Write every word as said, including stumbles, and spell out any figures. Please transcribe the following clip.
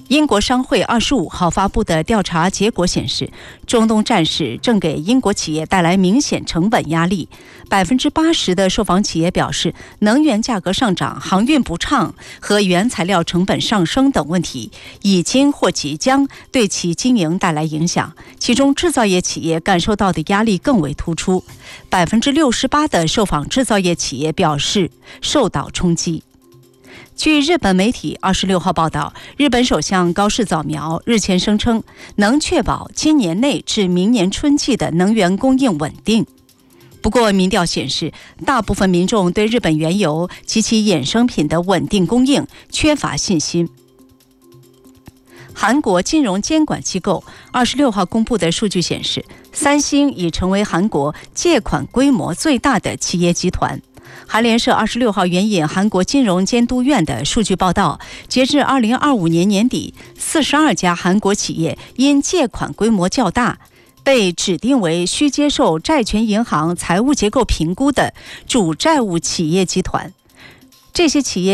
英国商会二十五号发布的调查结果显示，中东战事正给英国企业带来明显成本压力。百分之八十的受访企业表示，能源价格上涨、航运不畅和原材料成本上升等问题已经或即将对其经营带来影响。其中，制造业企业感受到的压力更为突出。百分之六十八的受访制造业企业表示受到冲击。据日本媒体二十六号报道，日本首相高市早苗日前声称，能确保今年内至明年春季的能源供应稳定。不过，民调显示，大部分民众对日本原油及其衍生品的稳定供应缺乏信心。韩国金融监管机构二十六号公布的数据显示，三星已成为韩国借款规模最大的企业集团。韩联社二十六号援引韩国金融监督院的数据报道，截至二零二五年年底，四十二家韩国企业因借款规模较大，被指定为需接受债权银行财务结构评估的主债务企业集团。这些企业